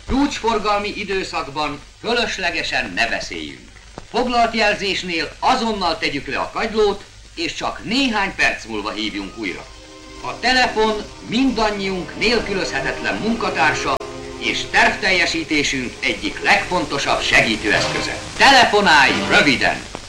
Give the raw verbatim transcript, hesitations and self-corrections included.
Csúcsforgalmi időszakban fölöslegesen ne beszéljünk. Foglalt jelzésnél azonnal tegyük le a kagylót, és csak néhány perc múlva hívjunk újra. A telefon mindannyiunk nélkülözhetetlen munkatársa, és tervteljesítésünk egyik legfontosabb segítőeszköze. Telefonálj röviden!